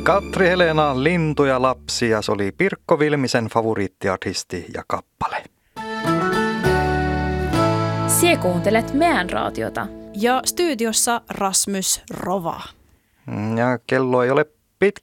Katri Helena, Lintu ja lapsi, ja se oli Pirkko Vilmisen favoriittiartisti ja kappale. Sie kuuntelet meidän raatiota. Ja studiossa Rasmus Rova. Ja kello ei ole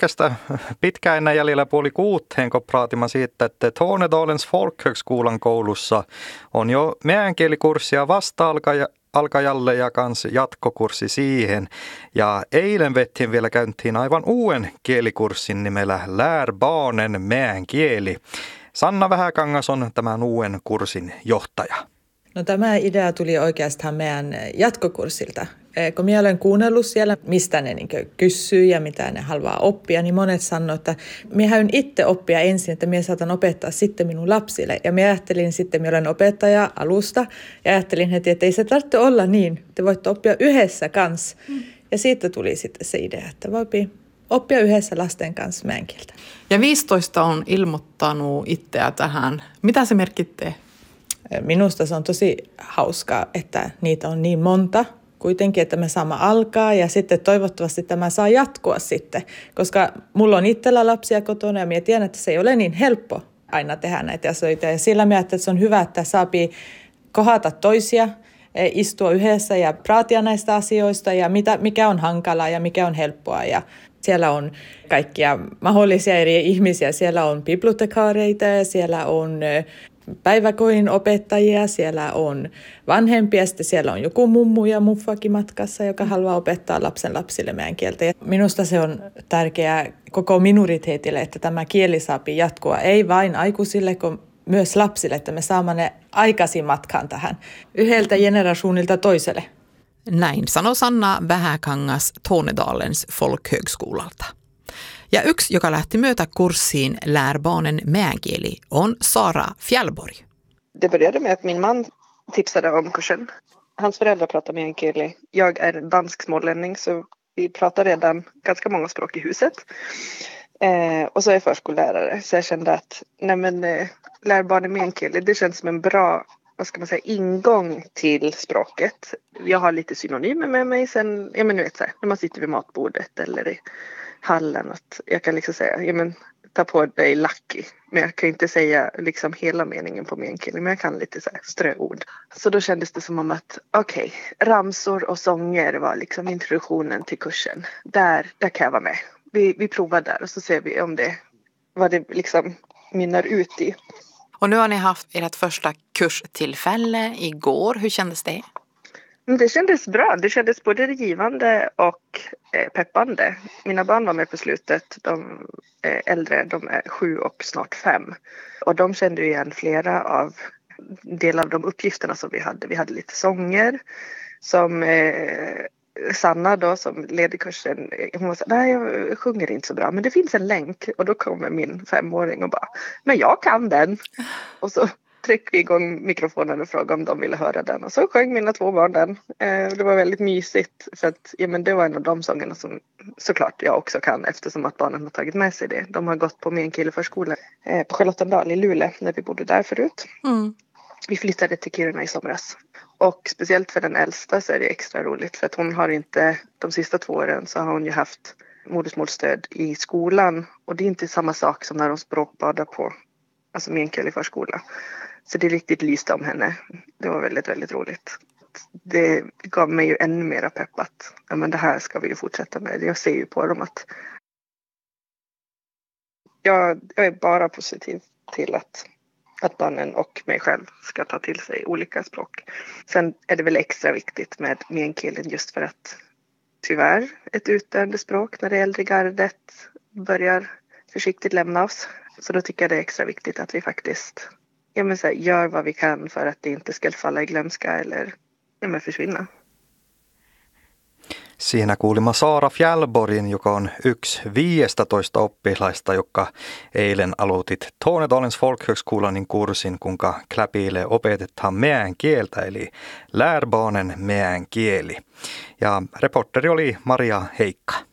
pitkään enää jäljellä 5:30, kun praatimme siitä, että Tornedalens folkhögskolan koulussa on jo meänkielikurssia vasta-alkajalle ja kans jatkokurssi siihen. Ja eilen vettiin vielä käyntiin aivan uuden kielikurssin nimellä Lär barnen meänkieli. Sanna Vähäkangas on tämän uuden kurssin johtaja. No tämä idea tuli oikeastaan meidän jatkokurssilta. Kun minä olen kuunnellut siellä, mistä ne kysyy ja mitä ne haluaa oppia, niin monet sanoo, että minä haluan itse oppia ensin, että minä saatan opettaa sitten minun lapsille. Ja minä ajattelin sitten, minä olen opettaja alusta, ja ajattelin heti, että ei se tarvitse olla niin. Te voitte oppia yhdessä kanssa. Ja siitä tuli sitten se idea, että voi oppia yhdessä lasten kanssa meänkieltä. Ja 15 on ilmoittanut itseä tähän. Mitä se merkittää? Minusta se on tosi hauskaa, että niitä on niin monta kuitenkin, että me saamme alkaa ja sitten toivottavasti tämä saa jatkua sitten. Koska mulla on itsellä lapsia kotona ja minä tiedän, että se ei ole niin helppo aina tehdä näitä asioita. Ja sillä mieltä, että se on hyvä, että saapii kohdata toisia, istua yhdessä ja praatia näistä asioista ja mikä on hankalaa ja mikä on helppoa. Ja siellä on kaikkia mahdollisia eri ihmisiä. Siellä on bibliotekaareita ja siellä on päiväkodin opettajia, siellä on vanhempia, sitten siellä on joku mummu ja muffakin matkassa, joka haluaa opettaa lapsille meidän kieltä. Ja minusta se on tärkeää koko minoriteetille, että tämä kieli saapi jatkua, ei vain aikuisille, kuin myös lapsille, että me saamme ne aikaisin matkaan tähän yhdeltä generationilta toiselle. Näin sanoi Sanna Vähäkangas Tornedalens folkhögskolalta. Ja yksi, joka lähti myötä kurssiin Lär barnen meänkieli, on Sara Fjällborg. Det började med att min man tipsade om kursen. Hans föräldrar pratar meänkieli. Jag är dansk smålänning, så vi pratar redan ganska många språk i huset. Och så är jag förskollärare, så jag kände att Lär barnen meänkieli, det känns som en bra, ingång till språket. Jag har lite synonymer med mig sen, när man sitter vid matbordet eller i hallen, att jag kan säga, ta på dig Lucky, men jag kan inte säga hela meningen på meänkieli, men jag kan lite ströord. Så då kändes det som om att ramsor och sånger var introduktionen till kursen. Där kan jag vara med. Vi provar där och så ser vi om vad det mynnar ut i. Och nu har ni haft ert första kurstillfälle igår. Hur kändes det? Det kändes bra. Det kändes både givande och peppande. Mina barn var med på slutet. De är äldre, de är 7 och snart 5. Och de kände igen flera av delar av de uppgifterna som vi hade. Vi hade lite sånger som Sanna då, som leder kursen, hon sa, nej jag sjunger inte så bra, men det finns en länk. Och då kommer min 5-åring och bara, men jag kan den. Och så tryckte vi igång mikrofonen och frågade om de ville höra den. Och så sjöng mina 2 barn den. Det var väldigt mysigt, för att det var en av de sångerna som såklart jag också kan, eftersom att barnen har tagit med sig det. De har gått på meänkieliförskola på Charlottendal i Luleå när vi bodde där förut. Vi flyttade till Kiruna i somras. Och speciellt för den äldsta så är det extra roligt, för att hon har inte, de sista 2 åren så har hon ju haft modersmålsstöd i skolan. Och det är inte samma sak som när de språkbadar på meänkieliförskola. Så det riktigt lyste om henne. Det var väldigt, väldigt roligt. Det gav mig ju ännu mera peppat. Ja, men det här ska vi ju fortsätta med. Jag ser ju på dem att jag är bara positiv till att barnen och mig själv ska ta till sig olika språk. Sen är det väl extra viktigt med meänkieli just för att tyvärr ett utdöende språk när det äldre gardet börjar försiktigt lämna oss. Så då tycker jag det är extra viktigt att vi faktiskt gör vad vi kan för att det inte ska falla i glömska eller försvinna. Siinä kuulimme Sara Fjällborgin, joka on yksi 15 oppilaista, joka eilen aloitit Tornedalens folkhögskolanin kurssin, kuinka kläpille opetetaan meänkieltä, eli Lär barnen meänkieli. Ja reporteri oli Maria Heikka.